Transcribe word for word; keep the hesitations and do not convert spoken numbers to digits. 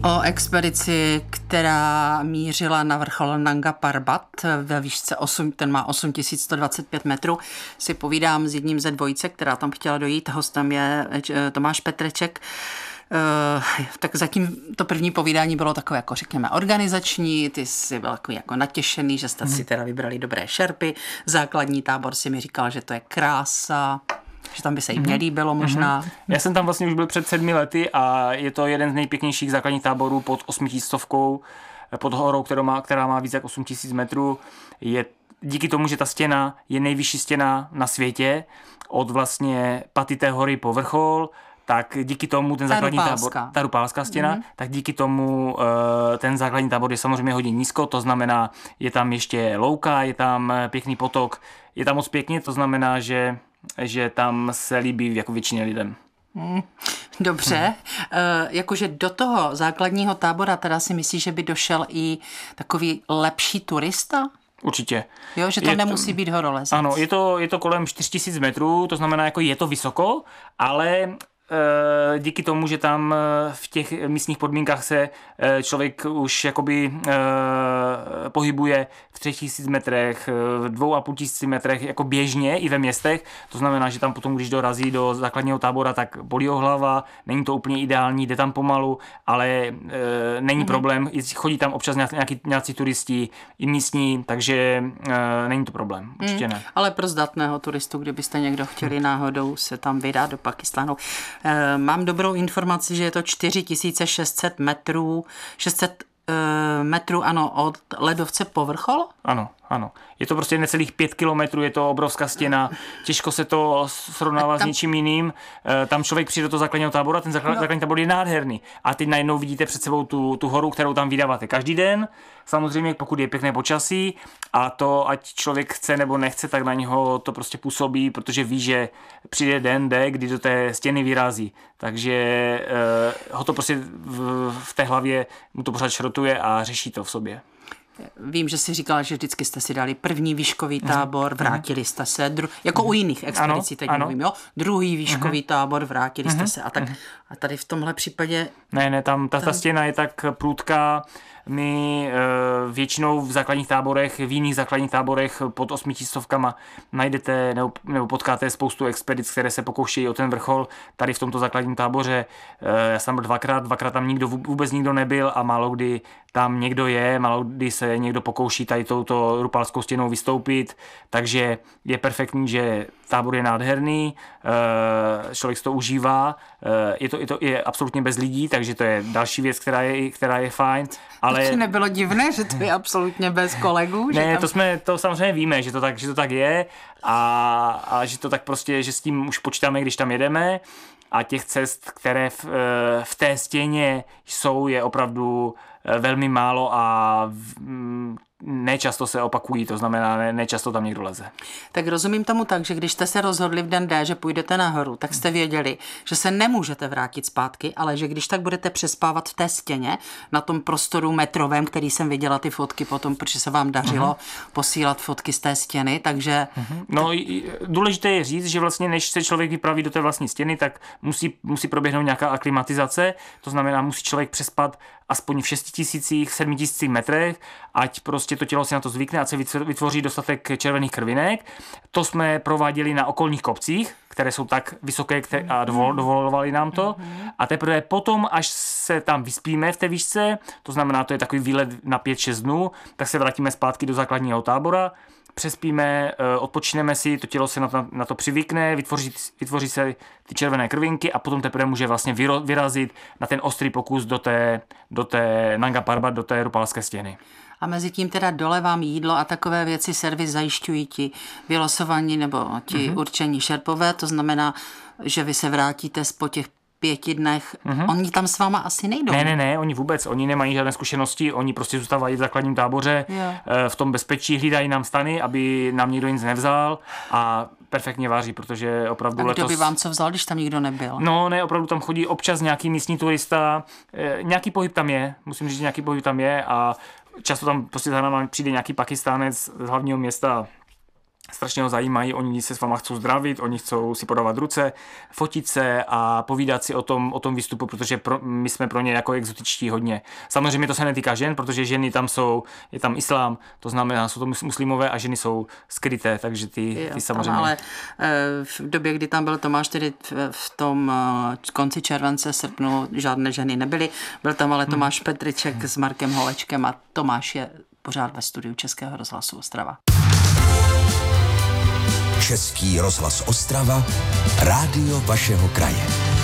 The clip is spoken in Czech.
O expedici, která mířila na vrchol Nanga Parbat ve výšce osm, ten má osm tisíc sto dvacet pět metrů, si povídám s jedním ze dvojice, která tam chtěla dojít. Hostem je Tomáš Petreček. Tak zatím to první povídání bylo takové, jako řekněme, organizační, ty jsi byl takový jako natěšený, že jste hmm. si teda vybrali dobré šerpy, základní tábor si mi říkal, že to je krása, že tam by se jim mm-hmm. nelíbilo možná. Mm-hmm. Já jsem tam vlastně už byl před sedmi lety a je to jeden z nejpěknějších základních táborů pod osmitistovkou, pod horou, která má, která má víc jak osm tisíc metrů. Je díky tomu, že ta stěna je nejvyšší stěna na světě, od vlastně paty té hory po vrchol, tak díky tomu ten ta základní rupálská. tábor, ta rupálská stěna, mm-hmm. tak díky tomu uh, ten základní tábor je samozřejmě hodně nízko, to znamená, je tam ještě louka, je tam pěkný potok, je tam moc pěkně, to znamená, že že tam se líbí jako většině lidem. Hmm, dobře. Hmm. E, jakože do toho základního tábora teda si myslíš, že by došel i takový lepší turista? Určitě. Jo, že to je nemusí to, být horolezec. Ano, je to, je to kolem čtyři tisíce metrů, to znamená, jako je to vysoko, ale díky tomu, že tam v těch místních podmínkách se člověk už jakoby pohybuje v třech tisíc metrech, v dvou a půl tisíci metrech jako běžně i ve městech. To znamená, že tam potom, když dorazí do základního tábora, tak bolí ho hlava, není to úplně ideální, jde tam pomalu, ale e, není mm-hmm. problém, chodí tam občas nějaký, nějací turisti i místní, takže e, není to problém, určitě mm, ne. Ale pro zdatného turistu, kdybyste někdo chtěli náhodou se tam vydat do Pakistánu. E, mám dobrou informaci, že je to čtyři tisíce šest set metrů, šest set metrů, ano, od ledovce po vrchol? Ano, ano. Je to prostě necelých pět kilometrů, je to obrovská stěna, těžko se to srovnává tam s ničím jiným. Tam člověk přijde do toho základního tábora, ten základ, no. základní tábor je nádherný. A teď najednou vidíte před sebou tu, tu horu, kterou tam vydáváte každý den. Samozřejmě, pokud je pěkné počasí a to, ať člověk chce nebo nechce, tak na něho to prostě působí, protože ví, že přijde den, de, kdy do té stěny vyrazí. Takže eh, ho to prostě v, v té hlavě mu to pořád šrotuje a řeší to v sobě. Vím, že jsi říkala, že vždycky jste si dali první výškový tábor, vrátili jste se, dru- jako u jiných expedicí, teď mluvím, jo? Druhý výškový uh-huh. tábor, vrátili jste uh-huh. se a tak. A tady v tomhle případě... Ne, ne, tam ta, ta stěna je tak prudká. My e, většinou v základních táborech, v jiných základních táborech pod osmitistovkama najdete nebo, nebo potkáte spoustu expedic, které se pokoušejí o ten vrchol. Tady v tomto základním táboře e, já jsem byl dvakrát, dvakrát tam nikdo, vůbec nikdo nebyl a málo kdy tam někdo je, málo kdy se někdo pokouší tady touto rupálskou stěnou vystoupit, takže je perfektní, že tábor je nádherný, e, člověk si to užívá, e, je to, je to je absolutně bez lidí, takže to je další věc, která je, která je fajn. Ale... To nebylo divné, že to je absolutně bez kolegů? Že ne, tam... to jsme, to samozřejmě víme, že to tak, že to tak je a, a že to tak prostě, že s tím už počítáme, když tam jedeme a těch cest, které v, v té stěně jsou, je opravdu velmi málo a nečasto se opakují, to znamená, ne, nečasto tam někdo leze. Tak rozumím tomu tak, že když jste se rozhodli v den D, že půjdete nahoru, tak jste věděli, že se nemůžete vrátit zpátky, ale že když tak budete přespávat v té stěně, na tom prostoru metrovém, který jsem viděla ty fotky potom, protože se vám dařilo uh-huh. posílat fotky z té stěny, takže... Uh-huh. No, důležité je říct, že vlastně než se člověk vypraví do té vlastní stěny, tak musí, musí proběhnout nějaká aklimatizace, to znamená, musí člověk přespat aspoň v šesti tisících, sedmi tisících metrech, ať prostě to tělo si na to zvykne, ať se vytvoří dostatek červených krvinek. To jsme prováděli na okolních kopcích, které jsou tak vysoké a dovolovali nám to. A teprve potom, až se tam vyspíme v té výšce, to znamená, to je takový výlet na pět šest dnů, tak se vrátíme zpátky do základního tábora, přespíme, odpočineme si, to tělo se na to, na to přivykne, vytvoří, vytvoří se ty červené krvinky a potom teprve může vlastně vyrazit na ten ostrý pokus do té, do té Nanga Parbat, do té rupálské stěny. A mezi tím teda dole vám jídlo a takové věci servis zajišťují ti vylosovaní nebo ti mm-hmm. určení šerpové, to znamená, že vy se vrátíte po těch pěti dnech. Mm-hmm. Oni tam s váma asi nejdou. Ne, ne, ne, oni vůbec, oni nemají žádné zkušenosti, oni prostě zůstávají v základním táboře, yeah. v tom bezpečí, hlídají nám stany, aby nám nikdo nic nevzal a perfektně vaří, protože opravdu a letos... kdo by vám co vzal, když tam nikdo nebyl? No ne, opravdu tam chodí občas nějaký místní turista, nějaký pohyb tam je, musím říct, že nějaký pohyb tam je a často tam prostě za náma přijde nějaký Pakistánec z hlavního města strašně ho zajímají, oni se s váma chcou zdravit, oni chcou si podávat ruce, fotit se a povídat si o tom, o tom výstupu, protože pro, my jsme pro ně jako exotičtí hodně. Samozřejmě to se netýká žen, protože ženy tam jsou, je tam islám, to znamená, jsou to muslimové a ženy jsou skryté, takže ty, jo, ty samozřejmě... Tam, ale v době, kdy tam byl Tomáš, tedy v tom konci července, srpnu, žádné ženy nebyly. Byl tam ale Tomáš hmm. Petriček hmm. s Markem Holečkem a Tomáš je pořád ve studiu Českého rozhlasu Ostrava. Český rozhlas Ostrava, rádio vašeho kraje.